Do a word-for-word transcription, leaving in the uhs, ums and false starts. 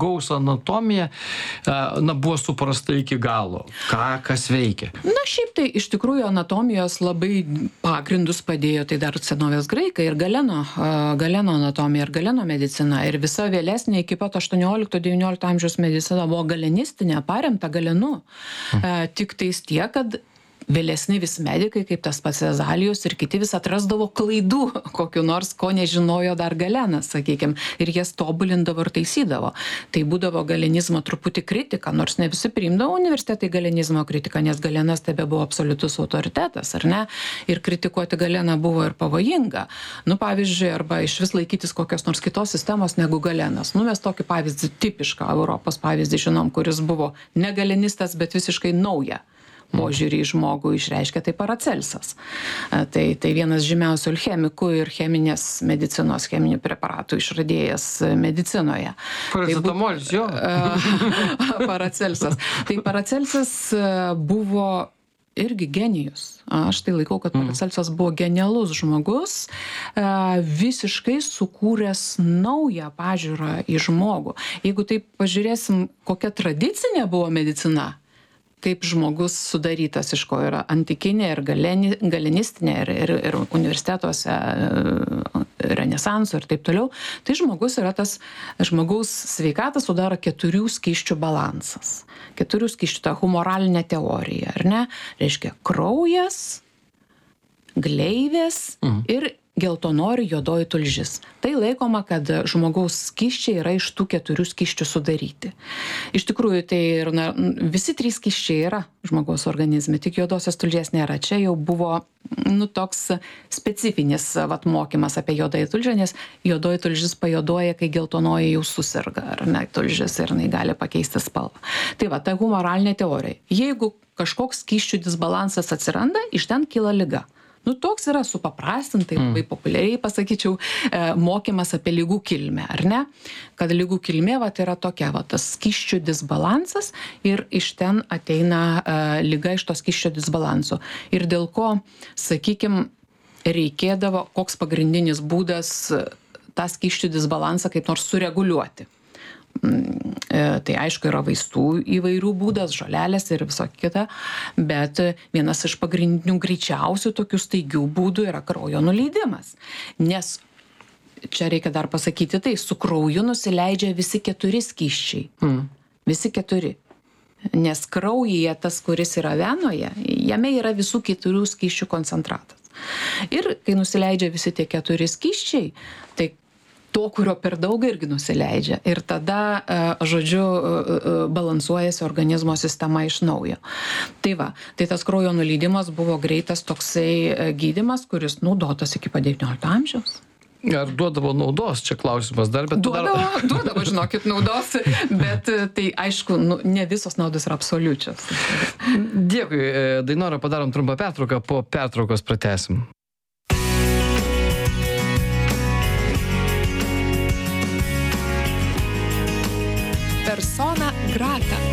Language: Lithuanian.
žmogaus anatomija, na, buvo suprasta iki galo. Ką, kas veikia? Na, šiaip tai iš tikrųjų anatomijos labai pagrindus padėjo, tai dar senovės graikai ir Galeno, Galeno anatomija ir Galeno medicina. Ir visa vėlesnė iki pat aštuoniolikto devyniolikto amžiaus medicina buvo galenistinė, paremta Galenu. Hmm. Tik tais tiek, kad vėlesni vis medikai, kaip tas pats Vezalijus ir kiti vis atrasdavo klaidų, kokiu nors, ko nežinojo dar Galenas, sakykime, ir jas tobulindavo ir taisydavo. Tai būdavo galenizmo truputį kritika, nors ne visi priimdavo universitetai galenizmo kritiką, nes Galenas tebe buvo absoliutus autoritetas, ar ne? Ir kritikuoti Galeną buvo ir pavojinga. Nu, pavyzdžiui, arba iš vis laikytis kokios nors kitos sistemos negu Galenas. Nu, mes tokį pavyzdį, tipišką Europos pavyzdį žinom, kuris buvo ne galenistas, bet visiškai nauja požiūrį į žmogų išreiškia, tai Paracelsas. Tai, tai vienas žymiausių alchemikų ir cheminės medicinos, cheminių preparatų išradėjas medicinoje. Paracetamolis, jo. Paracelsas. Tai Paracelsas buvo irgi genijus. Aš tai laikau, kad Paracelsas buvo genialus žmogus, visiškai sukūręs naują pažiūrą į žmogų. Jeigu taip pažiūrėsim, kokia tradicinė buvo medicina, kaip žmogus sudarytas, iš ko yra antikinė ir galeni, galenistinė ir, ir, ir universitetuose renesanso ir taip toliau, tai žmogus yra tas, žmogaus sveikatą sudaro keturių skysčių balansas. Keturių skysčių, ta humoralinė teorija, ar ne? Reiškia kraujas, gleivės mhm. ir geltonori juodoji tulžis. Tai laikoma, kad žmogaus skysčiai yra iš tų keturių skysčių sudaryti. Iš tikrųjų, tai ir, na, visi trys skysčiai yra žmogaus organizme, tik juodosios tulžies nėra. Čia jau buvo, nu, toks specifinis vat, mokymas apie juodąją tulžę, nes juodoji tulžis pajuodoja, kai geltonoji jau susirga, ar ne, tulžis ir jinai gali pakeisti spalvą. Tai va, ta humoralinė teorija. Jeigu kažkoks skysčių disbalansas atsiranda, iš ten kyla liga. Nu, toks yra supaprastintai, labai populiariai pasakyčiau, e, mokymas apie lygų kilmę, ar ne? Kad lygų kilmė va, tai yra tokia, va, tas skysčių disbalansas ir iš ten ateina e, lyga iš to skysčio disbalanso. Ir dėl ko, sakykim, reikėdavo, koks pagrindinis būdas tą skysčių disbalansą kaip nors sureguliuoti. Tai aišku yra vaistų įvairių būdas, žolelės ir viso kita, bet vienas iš pagrindinių greičiausių tokių staigių būdų yra kraujo nuleidimas. Nes čia reikia dar pasakyti, tai su krauju nusileidžia visi keturi skysčiai. Mm. Visi keturi. Nes kraujyje tas, kuris yra venoje, jame yra visų keturių skysčių koncentratas. Ir kai nusileidžia visi tie keturi skysčiai, tai to, kurio per daug irgi nusileidžia. Ir tada, žodžiu, balansuojasi organizmo sistema iš naujo. Tai va, tai tas kraujo nuleidimas buvo greitas toksai gydymas, kuris naudotas iki pat devyniolikto amžiaus. Ar duodavo naudos, čia klausimas dar, bet... Duodavo, dar... duodavo, žinokit, naudos, bet tai aišku, nu, ne visos naudos yra absoliučios. Dėkui, Dainora, padarom trumpą pertrauką, po pertraukos pratęsim. Persona grata.